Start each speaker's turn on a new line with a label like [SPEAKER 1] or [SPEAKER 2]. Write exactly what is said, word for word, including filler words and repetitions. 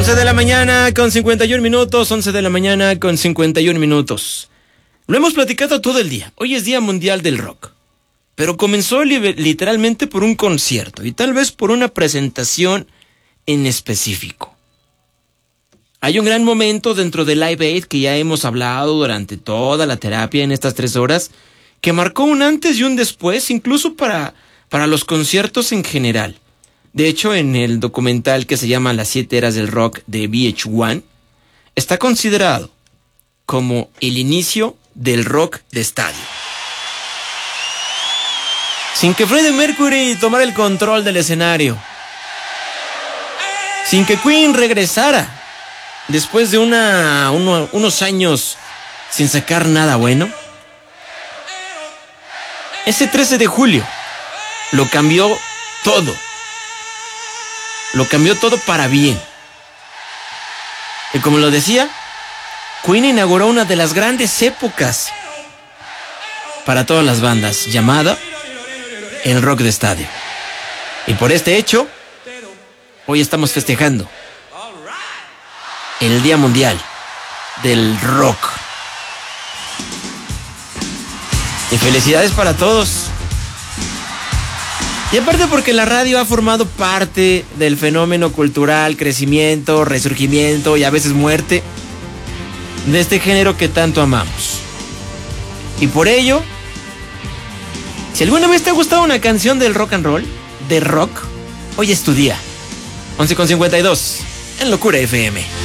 [SPEAKER 1] once de la mañana con cincuenta y un minutos, once de la mañana con cincuenta y un minutos. Lo hemos platicado todo el día. Hoy es Día Mundial del Rock. Pero comenzó li- literalmente por un concierto y tal vez por una presentación en específico. Hay un gran momento dentro de Live Aid que ya hemos hablado durante toda la terapia en estas tres horas, que marcó un antes y un después, incluso para, para los conciertos en general. De hecho, en el documental que se llama Las siete eras del rock de V H uno, está considerado como el inicio del rock de estadio. Sin que Freddie Mercury tomara el control del escenario. Sin que Queen regresara después de una, uno, unos años sin sacar nada bueno. Ese trece de julio lo cambió todo. Lo cambió todo para bien. Y como lo decía, Queen inauguró una de las grandes épocas para todas las bandas, llamada el rock de estadio. Y por este hecho, hoy estamos festejando el Día Mundial del Rock. Y felicidades para todos. Y aparte porque la radio ha formado parte del fenómeno cultural, crecimiento, resurgimiento y a veces muerte de este género que tanto amamos. Y por ello, si alguna vez te ha gustado una canción del rock and roll, de rock, hoy es tu día. once con cincuenta y dos en Locura F M.